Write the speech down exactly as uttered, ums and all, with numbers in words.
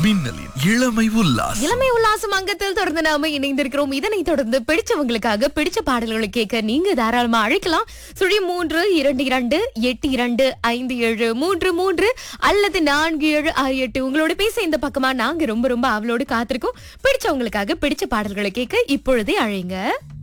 மின்னலின் இளமை உல்லாசம். இளமை உல்லாசம் அங்கத்தில் தொடர்ந்து நாம இணைந்திருக்கிறோம். இதனை தொடர்ந்து பிடிச்சவங்களுக்காக பிடிச்ச பாடல்களை கேட்க நீங்க தாராளமா அழைக்கலாம். சுழி மூன்று இரண்டு இரண்டு எட்டு இரண்டு ஐந்து ஏழு மூன்று மூன்று அல்லது நான்கு ஏழு ஆறு எட்டு. உங்களோட பேச இந்த பக்கமா நாங்க ரொம்ப ரொம்ப அவளோடு காத்திருக்கோம். பிடிச்சவங்களுக்காக பிடிச்ச பாடல்களை கேட்க இப்பொழுதே அழைங்க.